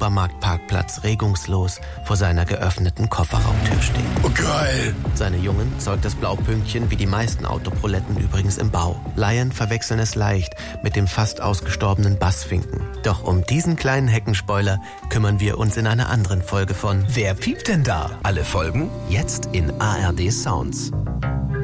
Supermarktparkplatz regungslos vor seiner geöffneten Kofferraumtür steht. Oh, geil! Seine Jungen zeugt das Blaupünktchen wie die meisten Autoproletten übrigens im Bau. Laien verwechseln es leicht mit dem fast ausgestorbenen Bassfinken. Doch um diesen kleinen Heckenspoiler kümmern wir uns in einer anderen Folge von Wer piept denn da? Alle Folgen jetzt in ARD Sounds.